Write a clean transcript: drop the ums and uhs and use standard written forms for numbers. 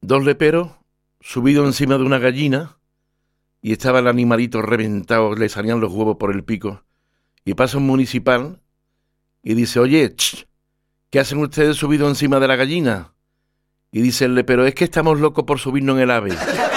Dos leperos subidos encima de una gallina y estaba el animalito reventado, le salían los huevos por el pico. Y pasa un municipal y dice, oye, ¿qué hacen ustedes subidos encima de la gallina? Y dice el lepero, es que estamos locos por subirnos en el ave.